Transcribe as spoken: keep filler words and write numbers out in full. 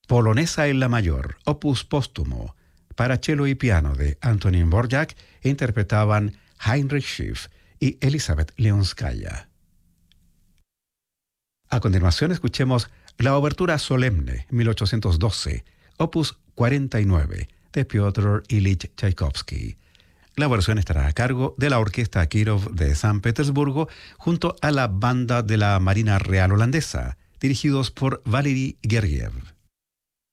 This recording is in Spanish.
Polonesa en la mayor, opus póstumo, para cello y piano de Antonín Dvořák, interpretaban Heinrich Schiff y Elizabeth Leonskaya. A continuación escuchemos la obertura solemne mil ochocientos doce, opus cuarenta y nueve, de Piotr Ilich Tchaikovsky. La versión estará a cargo de la Orquesta Kirov de San Petersburgo junto a la Banda de la Marina Real Holandesa, dirigidos por Valery Gergiev.